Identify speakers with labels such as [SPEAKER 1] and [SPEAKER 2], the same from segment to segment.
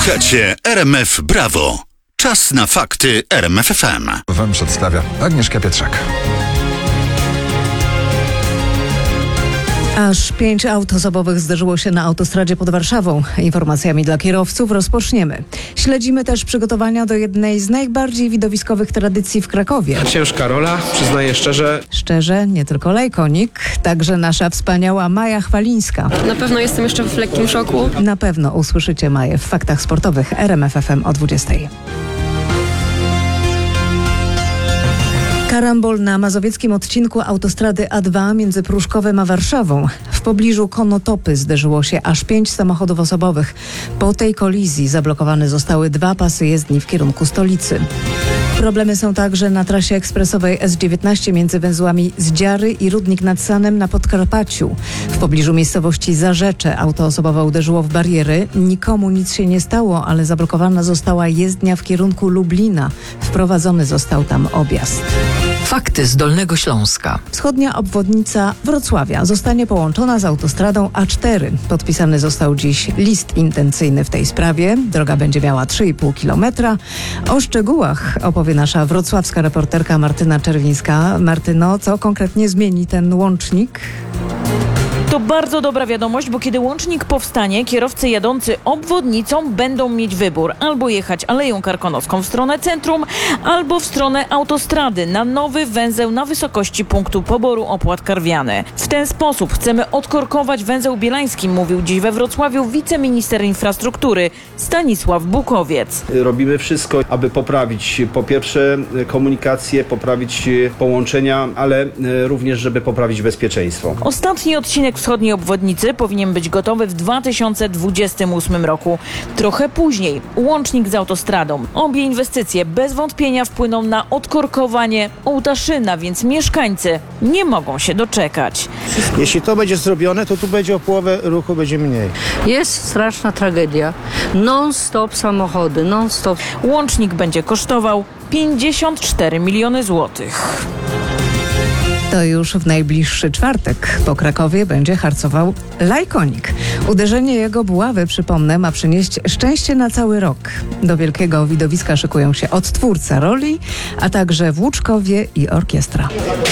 [SPEAKER 1] Słuchacie RMF Brawo. Czas na fakty RMF FM.
[SPEAKER 2] Wam przedstawia Agnieszka Pietrzak.
[SPEAKER 3] Aż 5 aut osobowych zderzyło się na autostradzie pod Warszawą. Informacjami dla kierowców rozpoczniemy. Śledzimy też przygotowania do jednej z najbardziej widowiskowych tradycji w Krakowie.
[SPEAKER 4] Ciężka rola, przyznaję szczerze.
[SPEAKER 3] Szczerze, nie tylko lajkonik, także nasza wspaniała Maja Chwalińska.
[SPEAKER 5] Na pewno jestem jeszcze w lekkim szoku.
[SPEAKER 3] Na pewno usłyszycie Maję w Faktach Sportowych RMF FM o 20. Karambol na mazowieckim odcinku autostrady A2 między Pruszkowem a Warszawą. W pobliżu Konotopy zderzyło się aż 5 samochodów osobowych. Po tej kolizji zablokowane zostały 2 pasy jezdni w kierunku stolicy. Problemy są także na trasie ekspresowej S19 między węzłami Zdziary i Rudnik nad Sanem na Podkarpaciu. W pobliżu miejscowości Zarzecze auto osobowe uderzyło w bariery. Nikomu nic się nie stało, ale zablokowana została jezdnia w kierunku Lublina. Wprowadzony został tam objazd.
[SPEAKER 6] Fakty z Dolnego Śląska.
[SPEAKER 3] Wschodnia obwodnica Wrocławia zostanie połączona z autostradą A4. Podpisany został dziś list intencyjny w tej sprawie. Droga będzie miała 3,5 kilometra. O szczegółach opowie nasza wrocławska reporterka Martyna Czerwińska. Martyno, co konkretnie zmieni ten łącznik?
[SPEAKER 7] To bardzo dobra wiadomość, bo kiedy łącznik powstanie, kierowcy jadący obwodnicą będą mieć wybór. Albo jechać Aleją Karkonoską w stronę centrum, albo w stronę autostrady na nowy węzeł na wysokości punktu poboru opłat Karwiane. W ten sposób chcemy odkorkować węzeł bielański, mówił dziś we Wrocławiu wiceminister infrastruktury Stanisław Bukowiec.
[SPEAKER 8] Robimy wszystko, aby poprawić po pierwsze komunikację, poprawić połączenia, ale również, żeby poprawić bezpieczeństwo.
[SPEAKER 7] Ostatni odcinek wschodniej obwodnicy powinien być gotowy w 2028 roku. Trochę później łącznik z autostradą. Obie inwestycje bez wątpienia wpłyną na odkorkowanie Ołtaszyna, więc mieszkańcy nie mogą się doczekać.
[SPEAKER 9] Jeśli to będzie zrobione, to tu będzie o połowę ruchu będzie mniej.
[SPEAKER 10] Jest straszna tragedia. Non-stop samochody, non-stop.
[SPEAKER 7] Łącznik będzie kosztował 54 miliony złotych.
[SPEAKER 3] To już w najbliższy czwartek. Po Krakowie będzie harcował lajkonik. Uderzenie jego buławy, przypomnę, ma przynieść szczęście na cały rok. Do wielkiego widowiska szykują się odtwórca roli, a także włóczkowie i orkiestra.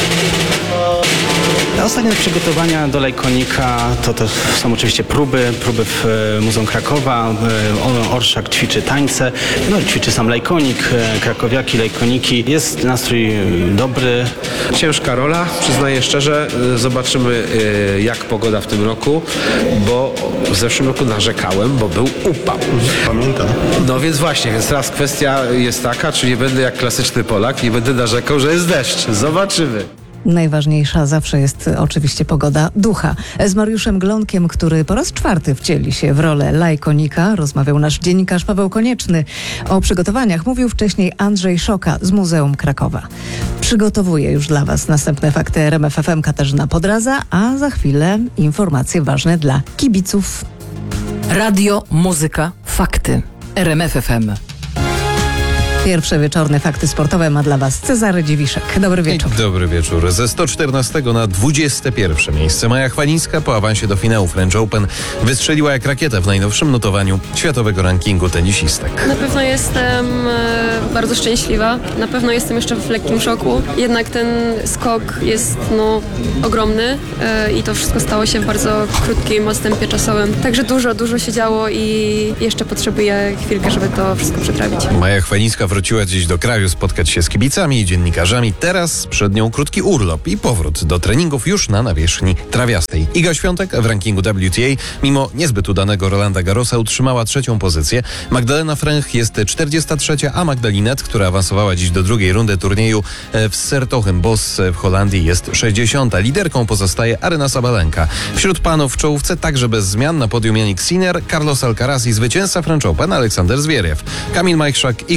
[SPEAKER 11] Ostatnie przygotowania do lajkonika to są oczywiście próby w Muzeum Krakowa. Orszak ćwiczy tańce, ćwiczy sam lajkonik, krakowiaki, lajkoniki. Jest nastrój dobry.
[SPEAKER 4] Ciężka rola, przyznaję szczerze. Zobaczymy jak pogoda w tym roku, bo w zeszłym roku narzekałem, bo był upał.
[SPEAKER 9] Pamiętam.
[SPEAKER 4] No więc właśnie, teraz kwestia jest taka, czy nie będę jak klasyczny Polak, nie będę narzekał, że jest deszcz. Zobaczymy.
[SPEAKER 3] Najważniejsza zawsze jest oczywiście pogoda ducha. Z Mariuszem Glonkiem, który po raz 4 wcieli się w rolę lajkonika, rozmawiał nasz dziennikarz Paweł Konieczny. O przygotowaniach mówił wcześniej Andrzej Szoka z Muzeum Krakowa. Przygotowuje już dla Was następne fakty RMF FM Katarzyna Podraza, a za chwilę informacje ważne dla kibiców.
[SPEAKER 6] Radio, muzyka, fakty. RMF FM.
[SPEAKER 3] Pierwsze wieczorne fakty sportowe ma dla Was Cezary Dziwiszek. Dobry wieczór.
[SPEAKER 12] Dobry wieczór. Ze 114 na 21 miejsce Maja Chwalińska po awansie do finału French Open wystrzeliła jak rakieta w najnowszym notowaniu światowego rankingu tenisistek.
[SPEAKER 5] Na pewno jestem bardzo szczęśliwa. Na pewno jestem jeszcze w lekkim szoku. Jednak ten skok jest ogromny i to wszystko stało się w bardzo krótkim odstępie czasowym. Także dużo się działo i jeszcze potrzebuję chwilkę, żeby to wszystko przetrawić.
[SPEAKER 12] Maja Chwalińska wróciła dziś do kraju spotkać się z kibicami i dziennikarzami. Teraz przed nią krótki urlop i powrót do treningów już na nawierzchni trawiastej. Iga Świątek w rankingu WTA mimo niezbyt udanego Rolanda Garrosa utrzymała 3. pozycję. Magdalena Fręch jest 43, a Magdalinet, która awansowała dziś do 2. rundy turnieju w 's-Hertogenbosch w Holandii, jest 60. Liderką pozostaje Aryna Sabalenka. Wśród panów w czołówce także bez zmian na podium Jannik Sinner, Carlos Alcaraz i zwycięzca French Open Aleksander Zwieriew. Kamil Majchrzak i Hubert Hurkacz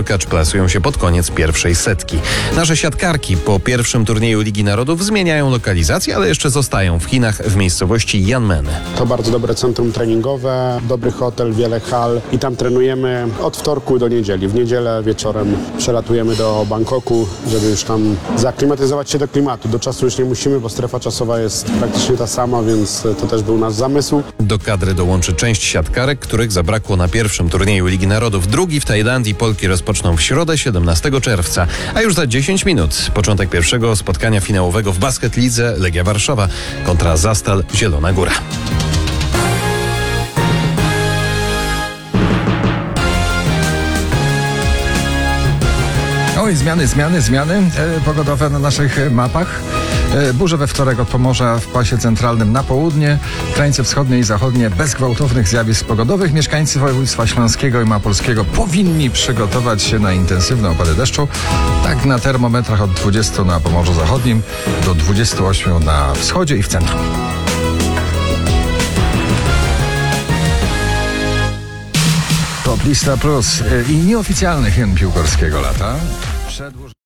[SPEAKER 12] Turkacz plasują się pod koniec pierwszej setki. Nasze siatkarki po pierwszym turnieju Ligi Narodów zmieniają lokalizację, ale jeszcze zostają w Chinach w miejscowości Yanmen.
[SPEAKER 13] To bardzo dobre centrum treningowe, dobry hotel, wiele hal i tam trenujemy od wtorku do niedzieli. W niedzielę wieczorem przelatujemy do Bangkoku, żeby już tam zaklimatyzować się do klimatu. Do czasu już nie musimy, bo strefa czasowa jest praktycznie ta sama, więc to też był nasz zamysł.
[SPEAKER 12] Do kadry dołączy część siatkarek, których zabrakło na pierwszym turnieju Ligi Narodów. Drugi w Tajlandii Polki rozpoczną w środę 17 czerwca, a już za 10 minut początek pierwszego spotkania finałowego w Basket Lidze Legia Warszawa kontra Zastal Zielona Góra.
[SPEAKER 2] Oj, zmiany pogodowe na naszych mapach. Burze we wtorek od Pomorza w pasie centralnym na południe, krańce wschodnie i zachodnie bez gwałtownych zjawisk pogodowych. Mieszkańcy województwa śląskiego i małopolskiego powinni przygotować się na intensywne opady deszczu. Tak na termometrach od 20 na Pomorzu Zachodnim do 28 na wschodzie i w centrum. Top Lista Plus i nieoficjalny hymn piłkarskiego lata.